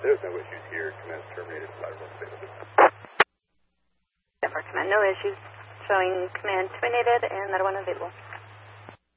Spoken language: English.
There's no issues here. Command terminated. Lateral available. For command, no issues. Showing command terminated and that one available.